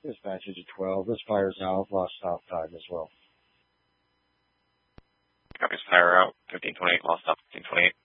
Dispatch to 12. This fire's out. Lost stop time as well. Copy, fire out. 1528, lost stop 1528.